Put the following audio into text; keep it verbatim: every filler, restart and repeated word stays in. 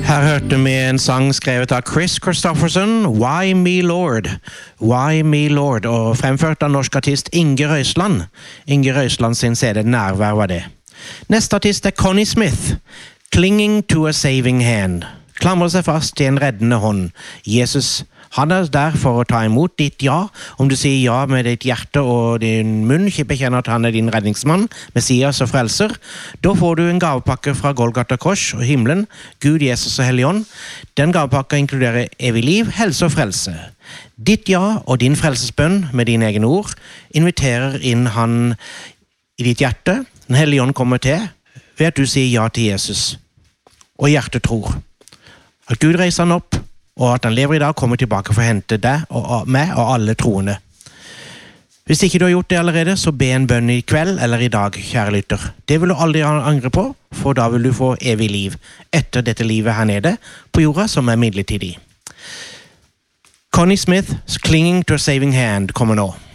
Her hørte vi en sang skrevet av Chris Christofferson, Why Me Lord, Why Me Lord, og fremført av norsk artist Inge Røisland. Inge Røisland sin C D Nærvær var det. Neste artist er Connie Smith, Clinging to a Saving Hand. Klamrer seg fast i en reddende hånd. Jesus, han er der for å ta imot ditt ja. Om du sier ja med ditt hjerte og din munn, ikke bekjenner at han er din redningsmann, Messias og frelser, da får du en gavepakke fra Golgata Kors og himmelen, Gud, Jesus og Helligånd. Den gavepakka inkluderer evig liv, helse og frelse. Ditt ja og din frelsesbønn med dine egne ord inviterer inn han i ditt hjerte. Den Helligånd kommer til ved at du sier ja til Jesus. Og hjertet tror. At Gud reiser han opp, og at han lever i dag, kommer tilbake for å hente deg og meg og alle troende. Hvis ikke du har gjort det allerede, så be en bønn i kveld eller i dag, kjære lytter. Det vil du aldri angre på, for da vil du få evig liv etter dette livet her nede på jorda som er midlertidig. Connie Smith, Clinging to a Saving Hand, kommer nå.